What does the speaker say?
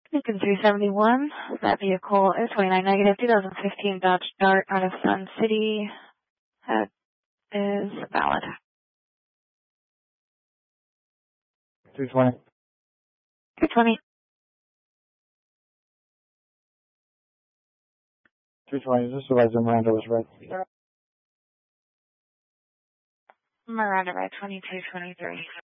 Lincoln 371, that vehicle is 29 negative, 2015 Dodge Dart out of Sun City. That is valid. 220. 220. 220, this supervisor Miranda was right. Miranda by 2223.